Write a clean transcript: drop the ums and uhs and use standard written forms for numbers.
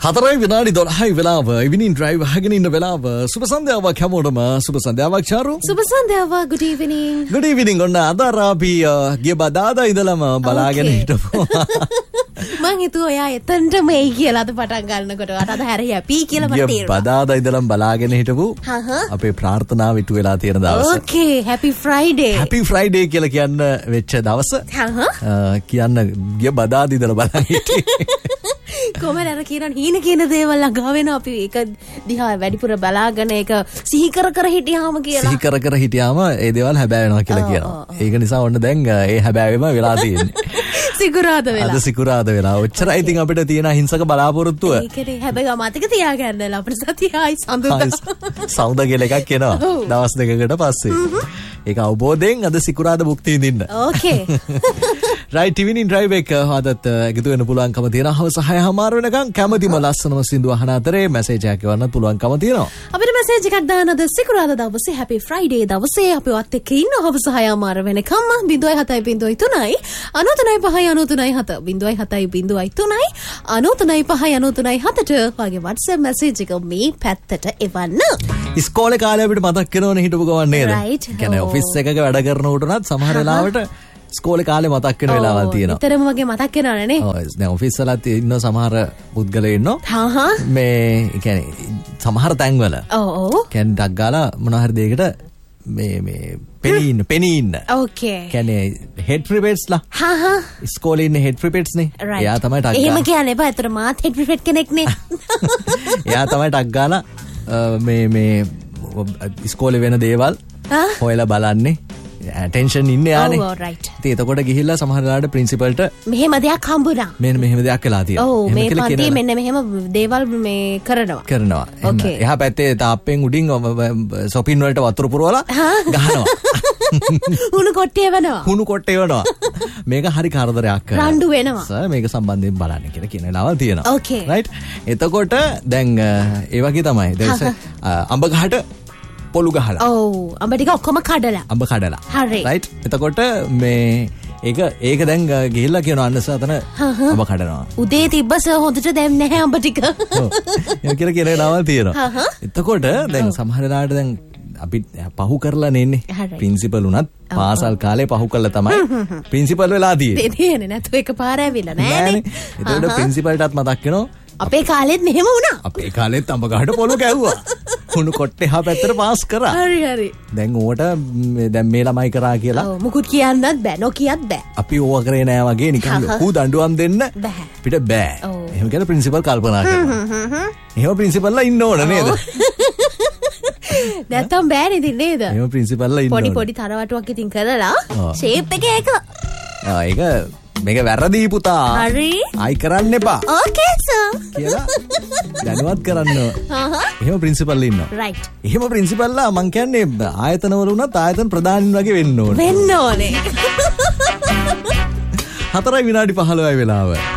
4 විනාඩි 12යි වෙලාව. ඉවිනින් ඩ්‍රයිව් අහගෙන ඉන්න වෙලාව. සුබ සන්ධ්‍යාවක් හැමෝටම. සුබ සන්ධ්‍යාවක් චාරු. සුබ සන්ධ්‍යාවක්. good evening. good evening. ඔන්න අද අපි ගිය බදාදා ඉඳලම බලාගෙන හිටපුවා. මං හිතුවා ඔයා එතනටම එයි කියලා අද පටන් ගන්නකොට අද හැරි හැපි කියලා මට තේරුණා. බදාදා ඉඳලම බලාගෙන හිටපු අපේ ප්‍රාර්ථනාව ඉටු වෙලා තියෙන දවස. okay happy friday. happy friday කියලා කියන්න වෙච්ච දවස. කියන්න ගිය බදාදා ඉඳලා බලන් හිටියේ. කොහමද අර කියන දේවල් ළඟා වෙනවා අපි ඒක දිහා වැඩිපුර බලාගෙන ඒක සිහි කර හිටියාම කියලා. සිහි කර හිටියාම ඒ දේවල් හැබෑ වෙනවා කියලා කියනවා. ඒක නිසා ඔන්න දැන් ඒ හැබෑවෙම වෙලා තියෙන්නේ. සිකුරාද වෙලා. අද සිකුරාද වෙලා. ඔච්චරයි ඉතින් අපිට තියෙන හිංසක බලාපොරොත්තුව. ඒකනේ හැබැයි මතක තියාගන්න අපිට සතියයි සඳුදා. සෞද කියලා එකක් එනවා. දවස් දෙකකට පස්සේ. ඒක අවබෝධයෙන් අද සිකුරාද භුක්ති විඳින්න. okay. right evening drive එක හදත් එකතු වෙන්න පුළුවන්කම තියෙනවා. හවස 6:00 වෙනකන් කැමතිම ලස්සනම සින්දු අහන අතරේ මැසේජ් එකක් එවන්න පුළුවන්කම තියෙනවා. අපිට මැසේජ් එකක් දාන්න අද සිකුරාදා දවසේ happy friday දවසේ අපි වත් එක්ක ඉන්න හවස 6:00 වෙනකම් 07.03 93.7 වගේ WhatsApp message එක මේ පැත්තට එවන්න. ඉස්කෝලේ කාලේ අපිට මතක් කරනවනේ හිටපු ගමන් නේද? කියන්නේ ඔෆිස් එකක වැඩ කරනකොටවත් සමහර වෙලාවට ස්කෝලේ කාලේ මතක් වෙන වෙලාවල් තියෙනවා. විතරම වගේ මතක් වෙනවනේ නේ. ඔව් දැන් ඔෆිස් වලත් ඉන්න සමහර පුද්ගලයෝ ඉන්නවා. මේ කියන්නේ සමහර තැන්වල. ඔව්. කියන්නේ ඩක් ගාලා මොනවා හරි දෙයකට මේ පෙනී ඉන්න. ඕකේ. කියන්නේ හෙඩ් ප්‍රිපේට්ස් ලා. ඉස්කෝලේ ඉන්න හෙඩ් ප්‍රිපේට්ස් නේ. එයා තමයි ඩක් ගාලා. එහෙම කියන්නේ බෑ. ඒතර මාත් හෙඩ් ප්‍රිපේට් කෙනෙක් නේ. එයා තමයි ඩක් ගාලා මේ ඉස්කෝලේ වෙන දේවල් හොයලා බලන්නේ. ටෙන්ෂන් ඉන්නේ යානේ. ඔව් රයිට්. ඉතින් එතකොට ගිහිල්ලා සමහර වෙලාවට ප්‍රින්සිපල්ට මෙහෙම දෙයක් හම්බුණා. මෙහෙම දෙයක් වෙලා තියෙනවා. ඔව් මේ පන්තියේ මෙන්න මෙහෙම දේවල් මේ කරනවා. එහා පැත්තේ තාප්පෙන් උඩින් සොපින් වලට වතුර පුරවලා ගහනවා. හුණු කොට්ටේ වෙනවා. මේක හරි කරදරයක් කරනවා. රණ්ඩු වෙනවා. මේක සම්බන්ධයෙන් බලන්න කියලා කියන වෙලාවල් තියෙනවා. ඕකේ. රයිට්. එතකොට දැන් ඒ වගේ තමයි. දැන් අඹ ගහට පොළු ගහලා. ඔව් අඹ ටික ඔක්කොම කඩලා. හරි. රයිට්. එතකොට මේ ඒක දැන් ගිහිල්ලා කියනවා අන්නස අතන අඹ කඩනවා. උදේ තිබ්බස හොඳට දැන් නැහැ අඹ ටික. ඒක කියලා කියන ලාවල් තියෙනවා. එතකොට දැන් සමහර වෙලාවට දැන් අපි පහු කරලා නෙන්නේ. ප්‍රින්සිපල් උනත් පාසල් කාලේ පහු කළා තමයි ප්‍රින්සිපල් වෙලා තියෙන්නේ. දෙන්නේ නැතු එකපාර ඇවිල්ලා නෑනේ. එතකොට ප්‍රින්සිපල්ටත් මතක් වෙනවා. අපේ කාලෙත් මෙහෙම වුණා. අපේ කාලෙත් අඹ ගහට පොළු ගැව්වා. හුණු කොට්ටේ හා පැත්තට පාස් කරා. හරි. දැන් ඕකට දැන් මේ ළමයි කරා කියලා. ඔව් මුකුත් කියන්නත් බෑ නොකියත් බෑ. අපි ඕවා කරේ නෑ වගේ නිකන් ලොකු දඬුවම් දෙන්න පිට බෑ. එහෙම කියලා ප්‍රින්සිපල් කල්පනා කරනවා. එහෙම ප්‍රින්සිපල්ලා ඉන්න ඕන නේද? නැත්තම් බෑ නේද? එහෙම ප්‍රින්සිපල්ලා ඉන්න ඕන. පොඩි තරවටුවක් ඉතින් කරලා ෂේප් එක ඒක. ඒක මේක වැරදි පුතා. හරි. ආයි කරන්න එපා. ඕකේ සර්. කියලා දැනුවත් කරන්න. එහෙම ප්‍රින්සිපල් ඉන්නවා. රයිට්. එහෙම ප්‍රින්සිපල්ලා මං කියන්නේ ආයතනවල උනත් ආයතන ප්‍රධානීන් වගේ වෙන්න ඕනේ. 4 විනාඩි 15යි වෙලාව.